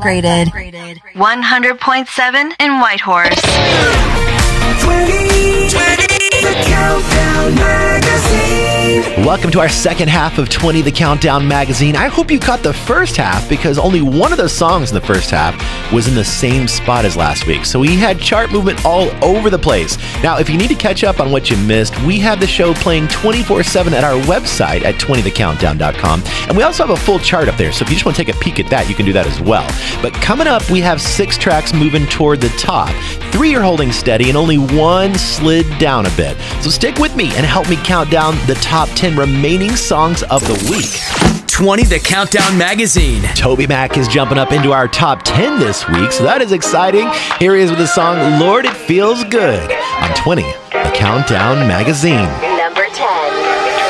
upgraded. 100.7 in Whitehorse. 20, the Countdown Magazine. Welcome to our second half of 20 The Countdown Magazine. I hope you caught the first half because only one of those songs in the first half was in the same spot as last week. So we had chart movement all over the place. Now, if you need to catch up on what you missed, we have the show playing 24/7 at our website at 20thecountdown.com. And we also have a full chart up there. So if you just want to take a peek at that, you can do that as well. But coming up, we have 6 tracks moving toward the top. 3 are holding steady and only 1 slid down a bit. So stick with me and help me count down the top 10 remaining songs of the week. 20 The Countdown Magazine. TobyMac is jumping up into our top 10 this week, so that is exciting. Here he is with the song Lord It Feels Good on 20 The Countdown Magazine.